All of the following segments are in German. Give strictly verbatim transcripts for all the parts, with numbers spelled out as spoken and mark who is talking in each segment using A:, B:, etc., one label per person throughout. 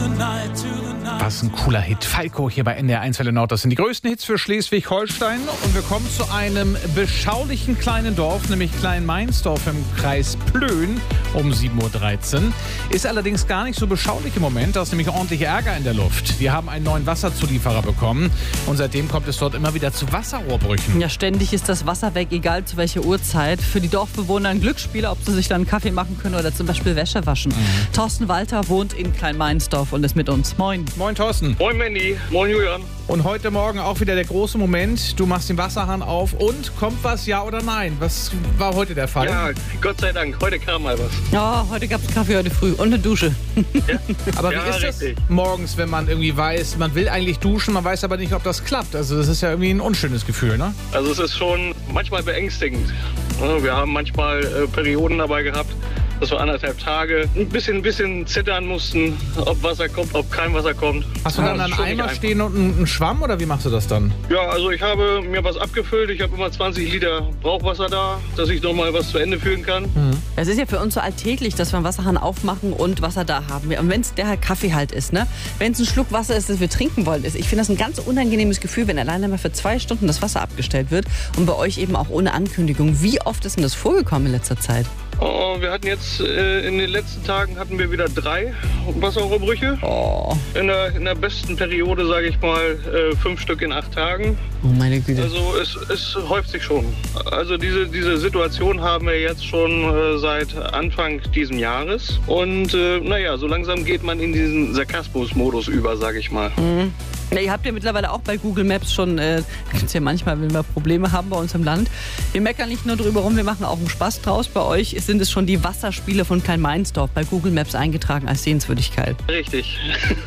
A: Was ein cooler Hit. Falco hier bei N D R eins Welle Nord. Das sind die größten Hits für Schleswig-Holstein. Und wir kommen zu einem beschaulichen kleinen Dorf, nämlich Klein-Meinsdorf im Kreis Plön um sieben Uhr dreizehn. Ist allerdings gar nicht so beschaulich im Moment. Da ist nämlich ordentlich Ärger in der Luft. Wir haben einen neuen Wasserzulieferer bekommen. Und seitdem kommt es dort immer wieder zu Wasserrohrbrüchen.
B: Ja, ständig ist das Wasser weg, egal zu welcher Uhrzeit. Für die Dorfbewohner ein Glücksspiel, ob sie sich dann einen Kaffee machen können oder zum Beispiel Wäsche waschen. Mhm. Thorsten Walter wohnt in Klein-Meinsdorf und ist mit uns. Moin.
A: Moin, Thorsten.
C: Moin, Mandy. Moin, Julian.
A: Und heute Morgen auch wieder der große Moment. Du machst den Wasserhahn auf und kommt was, ja oder nein? Was war heute der Fall?
C: Ja, Gott sei Dank. Heute kam mal was.
B: Ja, heute gab es Kaffee, heute früh und eine Dusche.
C: Ja.
A: Aber wie
C: ja,
A: ist das
C: richtig.
A: morgens, wenn man irgendwie weiß, man will eigentlich duschen, man weiß aber nicht, ob das klappt? Also das ist ja irgendwie ein unschönes Gefühl, ne?
C: Also es ist schon manchmal beängstigend. Wir haben manchmal äh, Perioden dabei gehabt, dass wir anderthalb Tage ein bisschen, ein bisschen zittern mussten, ob Wasser kommt, ob kein Wasser kommt.
A: Hast du dann
C: Ja,
A: einen
C: das ist schon
A: Eimer
C: nicht
A: stehen und einen, einen Schwamm oder wie machst du das dann?
C: einfach. Ja, also ich habe mir was abgefüllt. Ich habe immer zwanzig Liter Brauchwasser da, dass ich noch mal was zu Ende füllen kann.
B: Es ist ja für uns so alltäglich, dass wir einen Wasserhahn aufmachen und Wasser da haben. Und wenn es der halt Kaffee halt ist, ne? Wenn es ein Schluck Wasser ist, das wir trinken wollen, ist, ich finde das ein ganz unangenehmes Gefühl, wenn alleine mal für zwei Stunden das Wasser abgestellt wird und bei euch eben auch ohne Ankündigung. Wie oft ist denn das vorgekommen in letzter Zeit?
C: Oh, wir hatten jetzt äh, in den letzten Tagen hatten wir wieder drei Wasserrohrbrüche.
B: Oh,
C: In der, in der besten Periode, sage ich mal, äh, fünf Stück in acht Tagen.
B: oh meine Güte.
C: Also es, es häuft sich schon. Also diese, diese Situation haben wir jetzt schon äh, seit Anfang dieses Jahres. Und äh, naja, so langsam geht man in diesen Sarkasmus-Modus über, sage ich mal.
B: Ja, ihr habt ja mittlerweile auch bei Google Maps schon, äh, gibt es ja manchmal, wenn wir Probleme haben bei uns im Land. Wir meckern nicht nur drüber rum, wir machen auch einen Spaß draus. Bei euch sind es schon die Wasserspiele von Klein-Meinsdorf bei Google Maps eingetragen als Sehenswürdigkeit.
C: Richtig.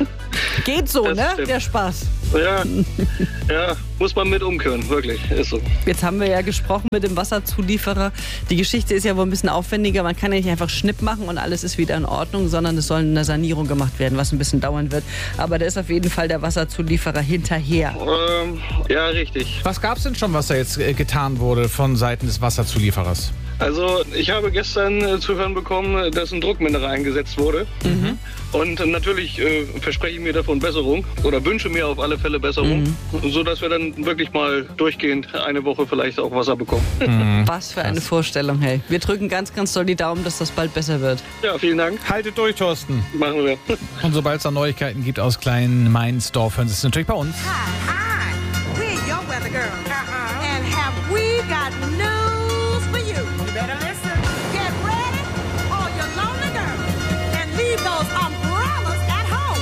B: Geht so,
C: Das
B: ne?
C: stimmt.
B: Der Spaß.
C: Ja, ja, muss man mit umkönnen, wirklich, ist so.
B: Jetzt haben wir ja gesprochen mit dem Wasserzulieferer. Die Geschichte ist ja wohl ein bisschen aufwendiger. Man kann ja nicht einfach Schnipp machen und alles ist wieder in Ordnung, sondern es soll eine Sanierung gemacht werden, was ein bisschen dauern wird. Aber da ist auf jeden Fall der Wasserzulieferer hinterher.
C: Ähm, ja, richtig.
A: Was gab's denn schon, was da jetzt äh, getan wurde von Seiten des Wasserzulieferers?
C: Also ich habe gestern äh, zu hören bekommen, dass ein Druckminderer eingesetzt wurde.
B: Mhm.
C: Und natürlich äh, verspreche ich mir davon Besserung oder wünsche mir auf alle Fälle Besserung,
B: Mhm.
C: sodass wir dann wirklich mal durchgehend eine Woche vielleicht auch Wasser bekommen.
B: Was für eine Vorstellung, hey. Wir drücken ganz, ganz doll die Daumen, dass das bald besser wird.
C: Ja, vielen Dank.
A: Haltet durch, Thorsten.
C: Machen wir.
A: Und sobald es da Neuigkeiten gibt aus Klein-Meinsdorf, hören Sie es natürlich bei uns.
D: Hi, hi. We're your weather girl.